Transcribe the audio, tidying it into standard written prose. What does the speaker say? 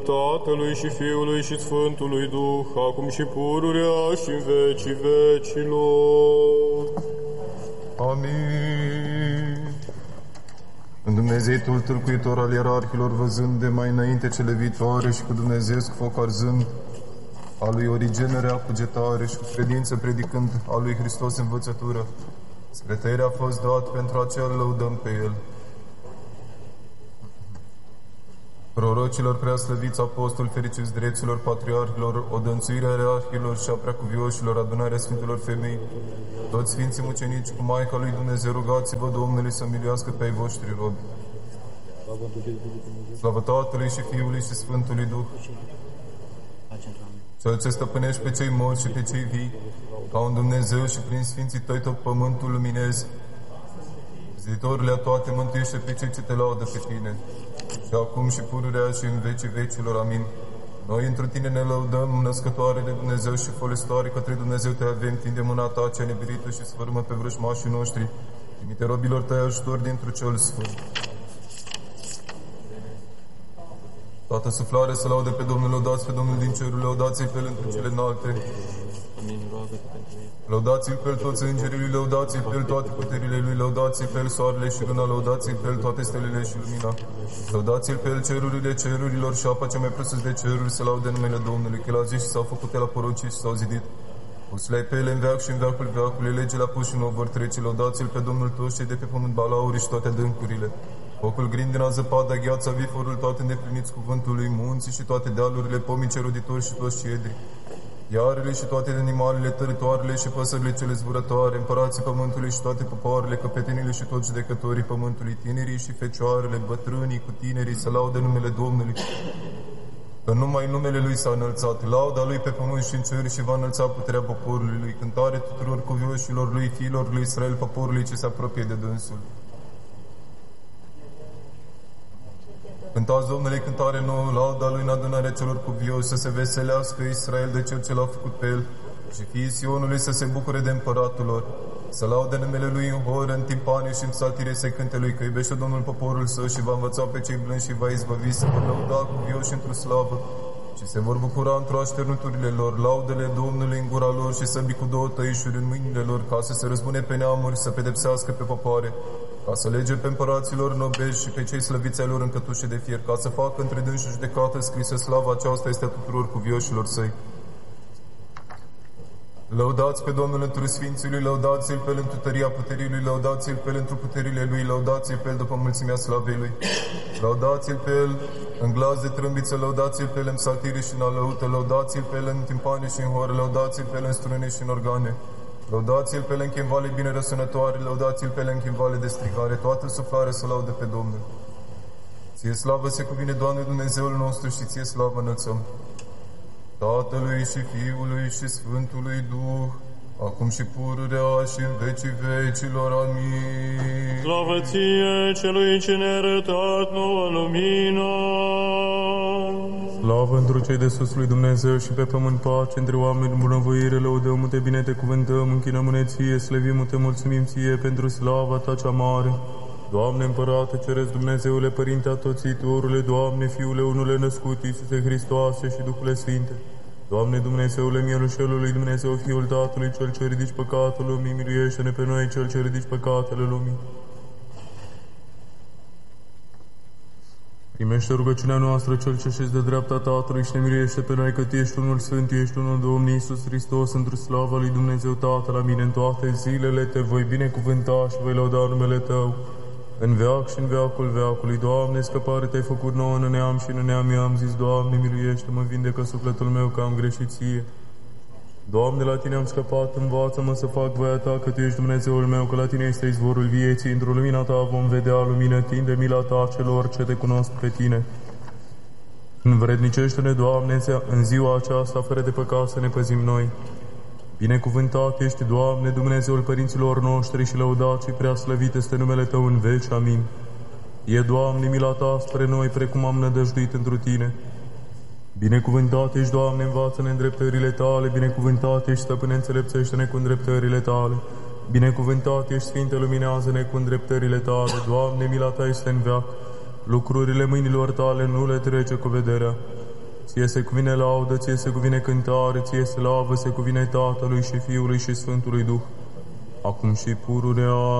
Tatălui și Fiului și Sfântului Duh, acum și pururea și în vecii vecilor. Amin. În Dumnezeitul tâlcuitor al ierarhilor, văzând de mai înainte cele viitoare și cu dumnezeiesc foc arzând, a lui Origene rea cugetare și cu credință predicând a lui Hristos învățătură, spre tăiere a fost dat, pentru aceea îl lăudăm pe el. Prorocilor preaslăviți apostoli, fericiți drepților patriarhilor, odănțuirea ierarhilor și a preacuvioșilor, adunarea Sfintelor Femei, toți Sfinții Mucenici, cu Maica lui Dumnezeu, rugați-vă Domnului să miluiască pe ai voștri robi. Slavă Tatălui și Fiului și Sfântului Duh, Cel ce stăpânești pe cei morți și pe cei vii, ca un Dumnezeu și prin Sfinții Tăi tot pământul luminezi. Ziditorule a toate, mântuiește pe cei ce te laudă pe Tine, și acum și pururea și în vecii vecilor. Amin. Noi întru Tine ne lăudăm, născătoare de Dumnezeu și folositoare către Dumnezeu Te avem, tinde mâna Ta cea nebirită și sfârmă pe vrăjmașii noștri. Trimite robilor Tăi ajutor dintr-o Cel Sfânt. Toată suflare să laude pe Domnul, lăudați pe Domnul din cerul, lăudați-i pe El întru cele înalte. Amin, roagă-te pentru ei. Lăudați-l pe El toți îngerii Lui, lăudați-l pe El toate puterile Lui, lăudați-l pe El soarele și luna, lăudați-l pe El toate stelele și lumina. Lăudați-l pe El cerurile cerurilor și apa cea mai presus de ceruri, să laude numele Domnului, că El a zis și s-au făcut El a poruncit și s-au zidit. Pusle-ai pe ele în veac și în veacul veacului, legile a pus și nu vor trece. Lăudați-l pe Domnul toți cei de pe pământ, balaurii și toate adâncurile. Focul, grindina, zăpada, gheața, viforul, toate îndepliniți cuvântului, munții și toate dealurile, pomii ceroditori și toți cedri, iarele și toate animalele, tăritoarele și păsările cele zburătoare, împărații pământului și toate popoarele, căpetenile și toți judecătorii pământului, tinerii și fecioarele, bătrânii cu tinerii, să laude numele Domnului. Că numai numele Lui s-a înălțat, lauda Lui pe pământ și în cer, și va înălța puterea poporului Lui, cântare tuturor cuvioșilor Lui, fiilor Lui Israel, poporului ce se apropie de dânsul. Cântați Domnului cântare nouă, lauda Lui în adunarea celor cuvioși, să se veselească Israel de Cel ce l-a făcut pe El, și fiii Sionului să se bucure de împăratul lor. Să laude numele Lui în horă, în timpane și în psaltire să cânte Lui, că iubește Domnul poporul Său și va învăța pe cei blânzi și va izbăvi, să vor lăuda cuvioși într-o slavă și se vor bucura într-o așternuturile lor, laudele Domnului în gura lor și săbi cu două tăișuri în mâinile lor, ca să se răzbune pe neamuri, să pedepsească pe popoare, ca să lege pe împăraților nobești și pe cei slăviți ai lor în cătușe de fier, ca să facă între dânsi judecată scrisă, slava aceasta este a tuturor cuvioșilor Săi. Lăudați pe Domnul întru Sfinții Lui, lăudați-l pe El întru tăria puterii Lui, lăudați-l pe El întru puterile Lui, lăudați-l pe El după mulțimea slavei Lui, lăudați-l pe El în glas de trâmbiță, lăudați-l pe El în psaltire și în alăută, lăudați-l pe El în timpane și în horă, lăudați-l pe El în strune și în organe, lăudați-l pe El în chimvale bine răsunătoare, lăudați-l pe El în chimvale de strigare, toată suflarea să laude pe Domnul. Ție slavă se cuvine, Doamne Dumnezeul nostru, și Ție slavă înălțăm. Tatălui și Fiului și Sfântului Duh, acum și pururea și în vecii vecilor. Amin. Slavă Ție, Celui ce ne-a arătat nouă lumină. Slavă întru cei de sus lui Dumnezeu și pe pământ pace între oameni, bunăvoire, lăudăm-te, bine te cuvântăm, închinăm-ne Ție, slăvim-te, mulțumim Ție pentru slava Ta cea mare. Doamne Împărate Ceresc Dumnezeule, Părinte Atoțitorule, Doamne Fiule unule născut, Iisuse Hristoase și Duhule Sfinte, Doamne Dumnezeule Mielușelului, Dumnezeu Fiul Tatălui, Cel ce ridici păcatul lumii, miluiește-ne pe noi, Cel ce ridici păcatele lumii. Primește rugăciunea noastră, Cel ce șezi de dreapta Tatălui, și ne miluiește pe noi, că Tu ești unul Sfânt, Tu ești unul Domn Iisus Hristos, într-o slava lui Dumnezeu Tatăl. Amin. În toate zilele Te voi binecuvânta și voi lăuda numele Tău, în veac și în veacul veacului. Doamne, scăpare Te-ai făcut nouă în neam și în neam i-am zis, Doamne, miluiește-mă, vindecă sufletul meu, că am greșit Ție. Doamne, la Tine am scăpat, învață-mă să fac voia Ta, că Tu ești Dumnezeul meu, că la Tine este izvorul vieții, într-o lumina Ta vom vedea lumină, tinde mila Ta celor ce Te cunosc pe Tine. Învrednicește-ne, Doamne, în ziua aceasta, fără de păcat, să ne păzim noi. Binecuvântat ești, Doamne, Dumnezeul părinților noștri și lăudat și prea slăvit este numele Tău în veci. Amin. E, Doamne, mila Ta spre noi, precum am nădăjduit întru Tine. Binecuvântat ești, Doamne, învață-ne îndreptările Tale, binecuvântat ești, Stăpâne, înțelepțește-ne cu îndreptările Tale. Binecuvântat ești, Sfinte, luminează-ne cu îndreptările Tale. Doamne, mila Ta este în veac, lucrurile mâinilor Tale nu le trece cu vederea. Ție se cuvine laudă, ție se cuvine cântare, ție slavă se cuvine Tatălui și Fiului și Sfântului Duh, acum și pururea